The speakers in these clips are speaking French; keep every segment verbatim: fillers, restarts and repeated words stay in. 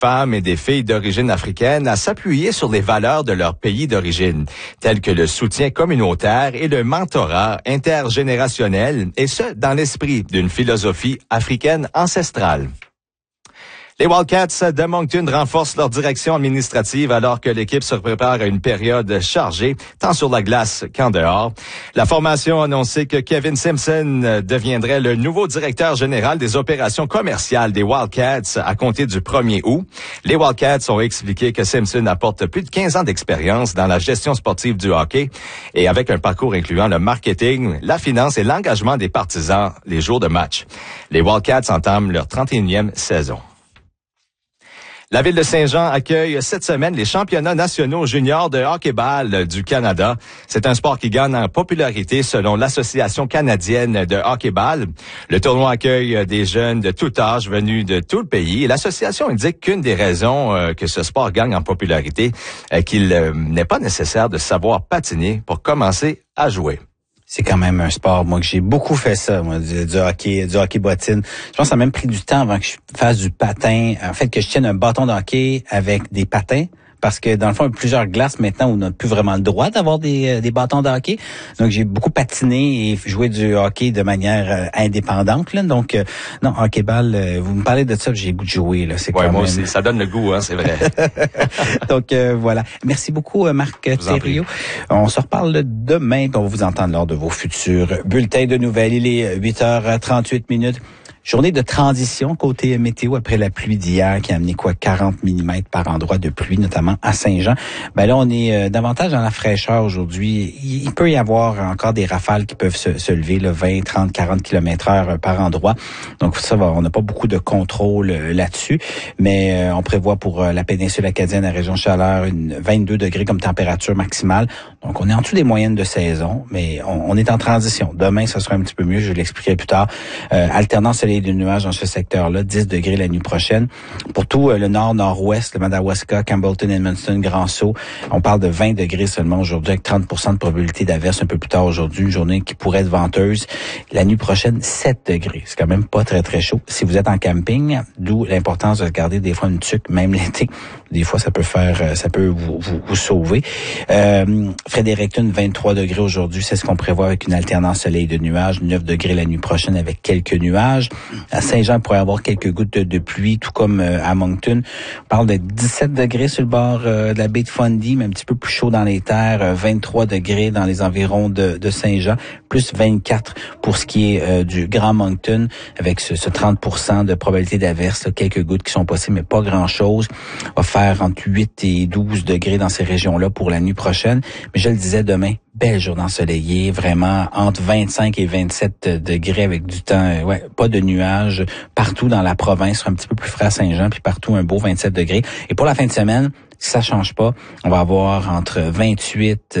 femmes et des filles d'origine africaine à s'appuyer sur les valeurs de leur pays d'origine, telles que le soutien communautaire et le mentorat intergénérationnel, et ce, dans l'esprit d'une philosophie africaine ancestrale. Les Wildcats de Moncton renforcent leur direction administrative alors que l'équipe se prépare à une période chargée, tant sur la glace qu'en dehors. La formation a annoncé que Kevin Simpson deviendrait le nouveau directeur général des opérations commerciales des Wildcats à compter du premier août. Les Wildcats ont expliqué que Simpson apporte plus de quinze ans d'expérience dans la gestion sportive du hockey et avec un parcours incluant le marketing, la finance et l'engagement des partisans les jours de match. Les Wildcats entament leur trente et unième saison. La ville de Saint-Jean accueille cette semaine les championnats nationaux juniors de hockey-ball du Canada. C'est un sport qui gagne en popularité selon l'Association canadienne de hockey-ball. Le tournoi accueille des jeunes de tout âge venus de tout le pays. Et l'association indique qu'une des raisons euh, que ce sport gagne en popularité est qu'il euh, n'est pas nécessaire de savoir patiner pour commencer à jouer. C'est quand même un sport, moi, que j'ai beaucoup fait ça, moi, du, du hockey, du hockey bottine. Je pense que ça a même pris du temps avant que je fasse du patin. En fait, que je tienne un bâton de hockey avec des patins. Parce que dans le fond, il y a plusieurs glaces maintenant où on n'a plus vraiment le droit d'avoir des, des bâtons de hockey. Donc, j'ai beaucoup patiné et joué du hockey de manière euh, indépendante. Là. Donc, euh, non, hockey-ball, euh, vous me parlez de ça, j'ai le goût de jouer. Là. C'est ouais, quand moi même... aussi, ça donne le goût, hein, c'est vrai. Donc, euh, voilà. Merci beaucoup, Marc Thériault. On se reparle demain, on va vous entendre lors de vos futurs bulletins de nouvelles. Il est huit heures trente-huit minutes. Journée de transition côté météo après la pluie d'hier qui a amené quoi quarante millimètres par endroit de pluie, notamment à Saint-Jean. Ben là, on est euh, davantage dans la fraîcheur aujourd'hui. Il, il peut y avoir encore des rafales qui peuvent se, se lever, là, vingt, trente, quarante kilomètres heure par endroit. Donc ça va, on n'a pas beaucoup de contrôle euh, là-dessus, mais euh, on prévoit pour euh, la péninsule acadienne, la région chaleur, une vingt-deux degrés comme température maximale. Donc on est en dessous des moyennes de saison, mais on, on est en transition. Demain, ça sera un petit peu mieux, je l'expliquerai plus tard. Euh, alternance et de nuages dans ce secteur-là, dix degrés la nuit prochaine. Pour tout euh, le nord-nord-ouest, le Madawaska, Campbellton, Edmundston, Grand-Sault, on parle de vingt degrés seulement aujourd'hui avec trente pour cent de probabilité d'averse un peu plus tard aujourd'hui, une journée qui pourrait être venteuse. La nuit prochaine, sept degrés. C'est quand même pas très, très chaud. Si vous êtes en camping, d'où l'importance de garder des fois une tuque, même l'été. Des fois, ça peut faire, ça peut vous, vous, vous sauver. Euh, Fredericton, vingt-trois degrés aujourd'hui. C'est ce qu'on prévoit avec une alternance soleil de nuages. neuf degrés la nuit prochaine avec quelques nuages. À Saint-Jean, il pourrait y avoir quelques gouttes de, de pluie, tout comme euh, à Moncton. On parle de dix-sept degrés sur le bord euh, de la baie de Fundy, mais un petit peu plus chaud dans les terres. Euh, vingt-trois degrés dans les environs de, de Saint-Jean, plus vingt-quatre pour ce qui est euh, du Grand Moncton, avec ce, ce trente pour cent de probabilité d'averse. Là, quelques gouttes qui sont possibles, mais pas grand-chose. On va faire entre huit et douze degrés dans ces régions-là pour la nuit prochaine. Mais je le disais, demain, belle journée ensoleillée, vraiment entre vingt-cinq et vingt-sept degrés avec du temps, ouais, pas de nuages partout dans la province, sera un petit peu plus frais à Saint-Jean, puis partout un beau vingt-sept degrés. Et pour la fin de semaine, si ça change pas, on va avoir entre vingt-huit,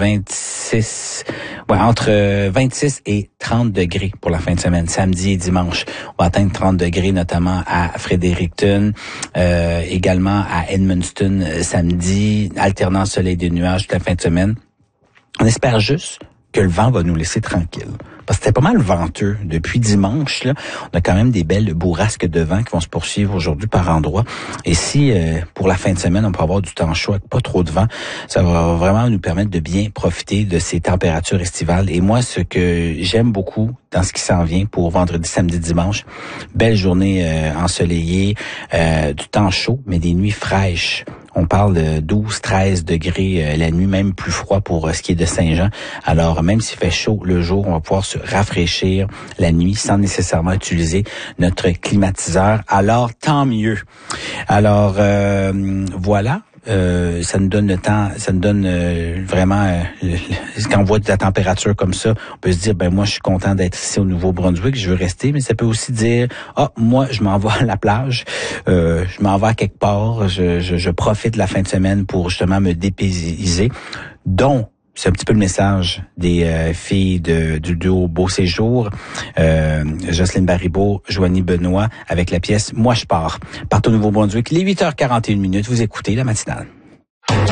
vingt-six, ouais, entre vingt-six et trente degrés pour la fin de semaine, samedi et dimanche. On va atteindre trente degrés, notamment à Fredericton, euh, également à Edmundston samedi, alternance soleil et nuages toute la fin de semaine. On espère juste que le vent va nous laisser tranquille. Parce que c'était pas mal venteux. Depuis dimanche, là, on a quand même des belles bourrasques de vent qui vont se poursuivre aujourd'hui par endroits. Et si, euh, pour la fin de semaine, on peut avoir du temps chaud avec pas trop de vent, ça va vraiment nous permettre de bien profiter de ces températures estivales. Et moi, ce que j'aime beaucoup dans ce qui s'en vient pour vendredi, samedi, dimanche, belle journée euh, ensoleillée, euh, du temps chaud, mais des nuits fraîches. On parle de douze, treize degrés euh, la nuit, même plus froid pour euh, ce qui est de Saint-Jean. Alors, même s'il fait chaud le jour, on va pouvoir se rafraîchir la nuit sans nécessairement utiliser notre climatiseur. Alors, tant mieux. Alors, euh, voilà. Euh, ça nous donne le temps, ça nous donne euh, vraiment, euh, le, le, quand on voit de la température comme ça, on peut se dire, ben moi je suis content d'être ici au Nouveau-Brunswick, je veux rester, mais ça peut aussi dire, ah moi je m'en vais à la plage, euh, je m'en vais à quelque part, je, je, je profite de la fin de semaine pour justement me dépayser, donc c'est un petit peu le message des euh, filles de, du duo Beau Séjour, euh, Jocelyne Baribeau, Joanie Benoît, avec la pièce « Moi je pars ». Partout au Nouveau-Brunswick, les huit heures quarante et une minutes, vous écoutez la matinale.